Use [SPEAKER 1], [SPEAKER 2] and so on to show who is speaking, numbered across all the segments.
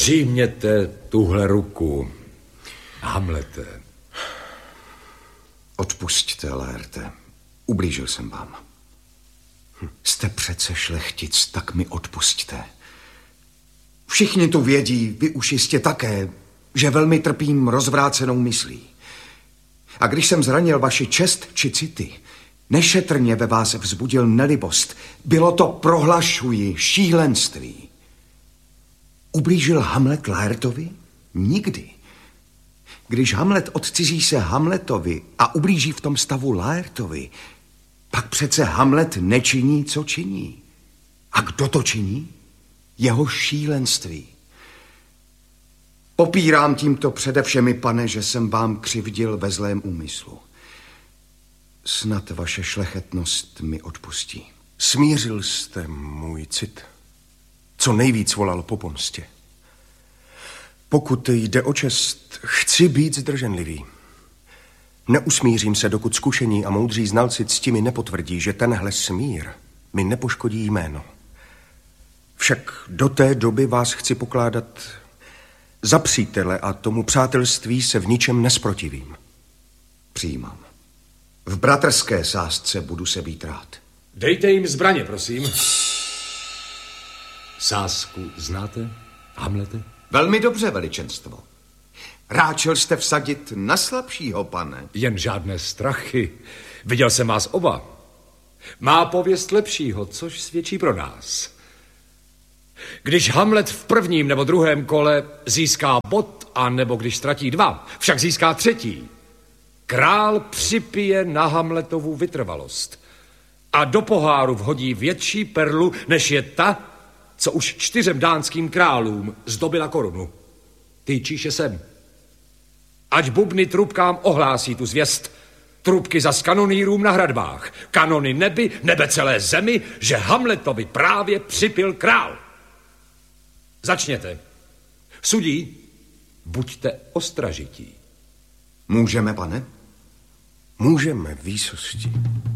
[SPEAKER 1] Přijměte tuhle ruku, Hamlete.
[SPEAKER 2] Odpusťte, Laerte. Ublížil jsem vám. Jste přece šlechtic, tak mi odpusťte. Všichni tu vědí, vy už jistě také, že velmi trpím rozvrácenou myslí. A když jsem zranil vaši čest či city, nešetrně ve vás vzbudil nelibost. Bylo to, prohlašuji, šílenství. Ublížil Hamlet Laertovi? Nikdy. Když Hamlet odcizí se Hamletovi a ublíží v tom stavu Laertovi, pak přece Hamlet nečiní, co činí. A kdo to činí? Jeho šílenství. Popírám tímto přede všemi, pane, že jsem vám křivdil ve zlém úmyslu. Snad vaše šlechetnost mi odpustí.
[SPEAKER 3] Smířil jste můj cit, co nejvíc volal po pomstě. Pokud jde o čest, chci být zdrženlivý. Neusmířím se, dokud zkušení a moudří znalci cti mi nepotvrdí, že tenhle smír mi nepoškodí jméno. Však do té doby vás chci pokládat za přítele a tomu přátelství se v ničem nesprotivím.
[SPEAKER 2] Přijímám. V bratrské sázce budu se být rád.
[SPEAKER 1] Dejte jim zbraně, prosím. Sázku znáte, Hamlete?
[SPEAKER 2] Velmi dobře, veličenstvo. Ráčel jste vsadit na slabšího, pane.
[SPEAKER 1] Jen žádné strachy. Viděl jsem vás oba. Má pověst lepšího, což svědčí pro nás. Když Hamlet v prvním nebo druhém kole získá bod, a nebo když ztratí 2, však získá 3. Král připije na Hamletovu vytrvalost a do poháru vhodí větší perlu, než je ta, co už 4 dánským králům zdobila korunu. Týčíše sem. Ať bubny trubkám ohlásí tu zvěst, trubky zas kanonýrům na hradbách, kanony nebe celé zemi, že Hamletovi právě připil král. Začněte. Sudí, buďte ostražití.
[SPEAKER 2] Můžeme, pane?
[SPEAKER 3] Můžeme, výsosti.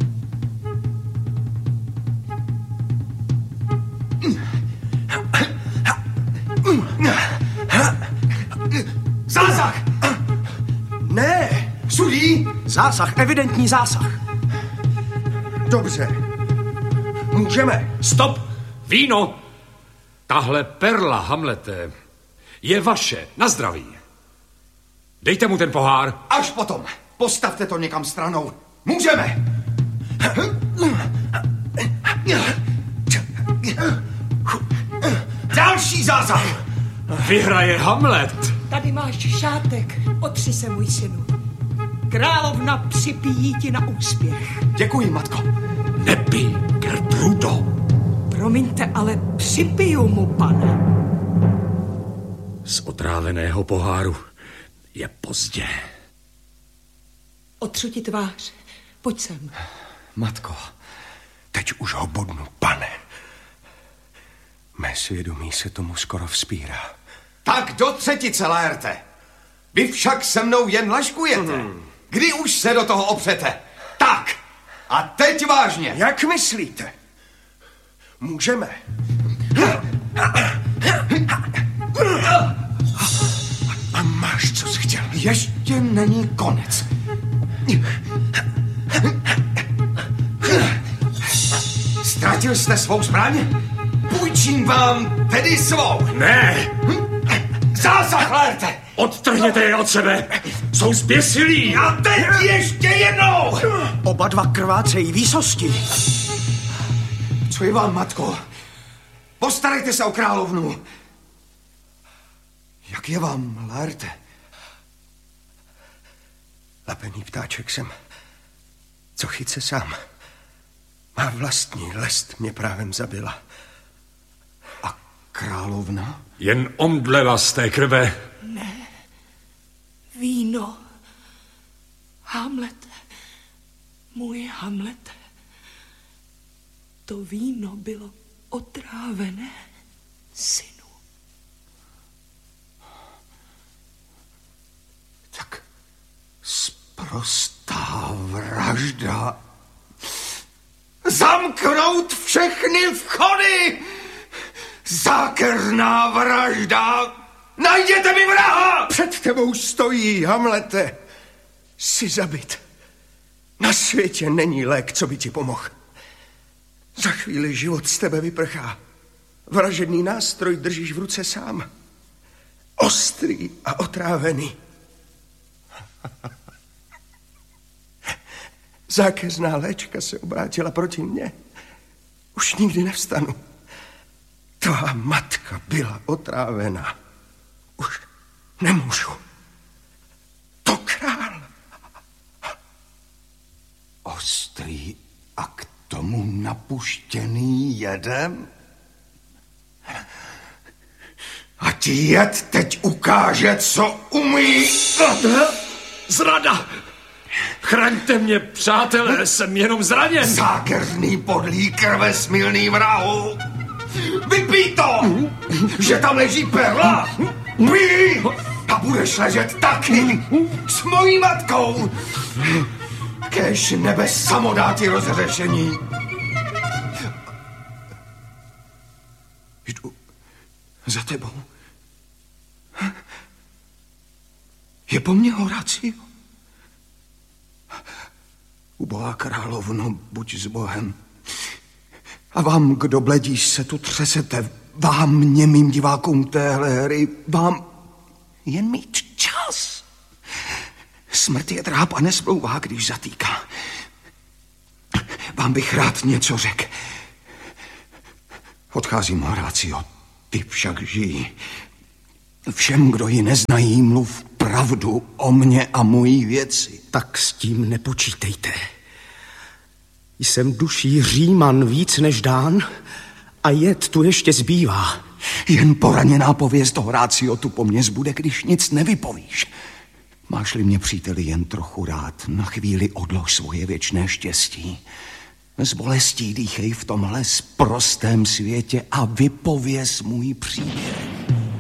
[SPEAKER 2] Zásah!
[SPEAKER 3] Ne!
[SPEAKER 2] Sudí!
[SPEAKER 3] Zásah, evidentní zásah. Dobře. Můžeme.
[SPEAKER 1] Stop! Víno! Tahle perla, Hamlete, je vaše. Na zdraví. Dejte mu ten pohár.
[SPEAKER 2] Až potom. Postavte to někam stranou. Můžeme! Další zásah!
[SPEAKER 1] Vyhraje Hamlet.
[SPEAKER 4] Tady máš šátek, otři se, můj synu. Královna připíjí ti na úspěch.
[SPEAKER 2] Děkuji, matko.
[SPEAKER 1] Nepij, Gertrudo.
[SPEAKER 4] Promiňte, ale připiju mu, pane.
[SPEAKER 1] Z otráveného poháru je pozdě.
[SPEAKER 4] Otřu ti tvář. Pojď sem.
[SPEAKER 3] Matko, teď už ho bodnu, pane. Mé svědomí se tomu skoro vzpírá.
[SPEAKER 2] Tak do třetice, Laerte. Vy však se mnou jen laškujete. Kdy už se do toho opřete? Tak. A teď vážně.
[SPEAKER 3] Jak myslíte? Můžeme. A máš, co jsi chtěl.
[SPEAKER 2] Ještě není konec. Ztratil jste svou zbraň? Půjčím vám tedy svou.
[SPEAKER 1] Ne!
[SPEAKER 2] Zásah, Laerte!
[SPEAKER 1] Odtrhněte je od sebe! Jsou zběsilí!
[SPEAKER 2] A teď ještě jednou!
[SPEAKER 3] Oba dva krvácejí, výsosti.
[SPEAKER 2] Co je vám, matko? Postarejte se o královnu. Jak je vám, Laerte?
[SPEAKER 3] Lapený ptáček jsem. Co chyce sám. Má vlastní lest mě právem zabila.
[SPEAKER 2] A královna?
[SPEAKER 1] Jen omdlela z té krve.
[SPEAKER 4] Ne. Víno. Hamlete. Můj Hamlete. To víno bylo otrávené, synu.
[SPEAKER 2] Tak sprostá vražda. Zamknout všechny vchody! Zákerná vražda! Najděte mi vraha! Před tebou stojí, Hamlete. Jsi zabit. Na světě není lék, co by ti pomohl. Za chvíli život z tebe vyprchá. Vražedný nástroj držíš v ruce sám. Ostrý a otrávený. Zákeřná léčka se obrátila proti mně. Už nikdy nevstanu. Tvá matka byla otrávená. Už nemůžu. To král.
[SPEAKER 5] Ostrý a k tomu napuštěný jedem?
[SPEAKER 2] A ti jed teď ukáže, co umí.
[SPEAKER 1] Zrada! Chraňte mě, přátelé, jsem jenom zraněn.
[SPEAKER 2] Zákeřný podlý krvesmilný vrahu. Vypij to, že tam leží perla. Pij a budeš ležet taky s mojí matkou. Kéž nebe samo dá ti rozhřešení. Jdu za tebou. Je po mně Horacio. Ubohá královno, buď s Bohem. A vám, kdo bledíš, se tu třesete, vám, němým divákům téhle hry, vám jen mít čas. Smrt je dráp a nesmlouvá, když zatýká. Vám bych rád něco řekl. Odcházím, Horacio, ty však žijí. Všem, kdo ji neznají, mluv pravdu o mně a mojí věci.
[SPEAKER 6] Tak s tím nepočítejte. Jsem duší Říman víc než Dán a jed tu ještě zbývá.
[SPEAKER 2] Jen poraněná pověst, Horacio, tu po mně zbude, když nic nevypovíš. Máš-li mě, příteli, jen trochu rád, na chvíli odlož svoje věčné štěstí. S bolestí dýchej v tomhle sprostém světě a vypověz můj příběh.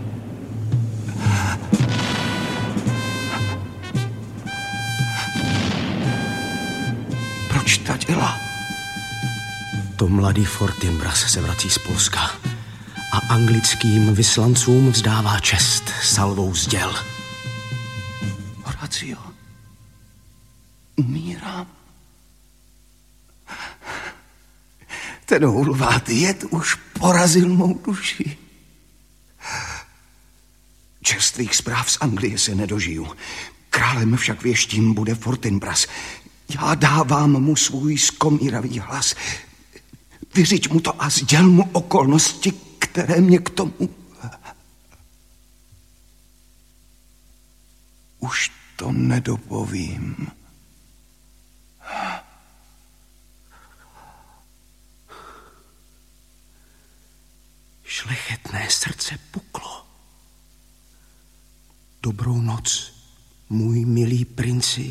[SPEAKER 2] Proč ta děla?
[SPEAKER 6] To mladý Fortinbras se vrací z Polska a anglickým vyslancům vzdává čest salvou z děl.
[SPEAKER 2] Horacio, umírám. Ten hulvát jed už porazil mou duši. Čerstvých zpráv z Anglie se nedožiju. Králem však věštím bude Fortinbras. Já dávám mu svůj skomíravý hlas. Vyřiď mu to a sděl mu okolnosti, které mě k tomu... Už to nedopovím.
[SPEAKER 6] Šlechetné srdce puklo. Dobrou noc, můj milý princi.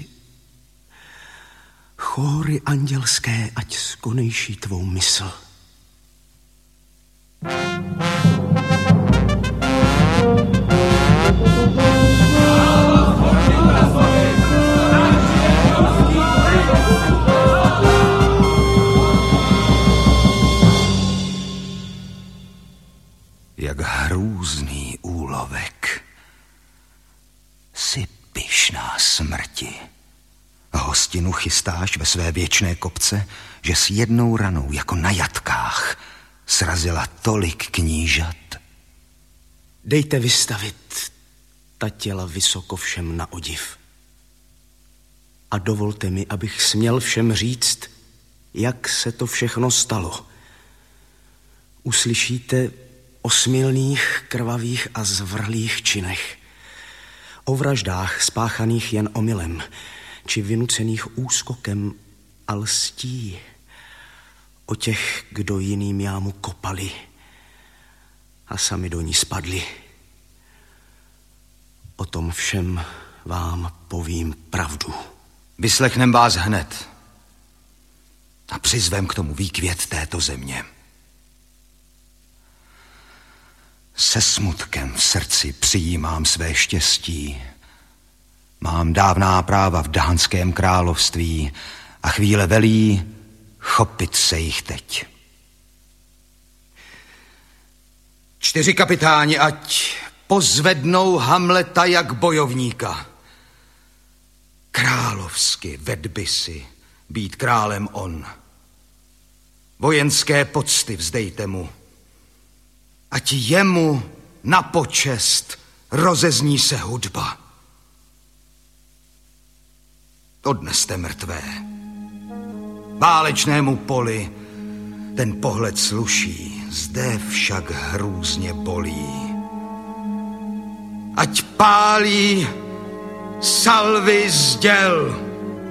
[SPEAKER 6] Chóry andělské, ať skonejší tvou mysl.
[SPEAKER 5] Jak hrůzný úlovek. Jsi pyšná smrti. A hostinu chystáš ve své věčné kopce, že s jednou ranou jako na jatkách srazila tolik knížat.
[SPEAKER 6] Dejte vystavit ta těla vysoko všem na odiv. A dovolte mi, abych směl všem říct, jak se to všechno stalo. Uslyšíte o smilných, krvavých a zvrhlých činech. O vraždách spáchaných jen omylem, či vynucených úskokem a lstí. O těch, kdo jiným jámu kopali a sami do ní spadli. O tom všem vám povím pravdu.
[SPEAKER 5] Vyslechnem vás hned a přizvem k tomu výkvět této země. Se smutkem v srdci přijímám své štěstí. Mám dávná práva v dánském království a chvíle velí chopit se jich teď. 4 kapitáni, ať pozvednou Hamleta jak bojovníka. Královsky vedby si být králem on. Vojenské pocty vzdejte mu. Ať jemu na počest rozezní se hudba. Odneste mrtvé. Válečnému poli ten pohled sluší, zde však hrůzně bolí. Ať pálí salvy z děl.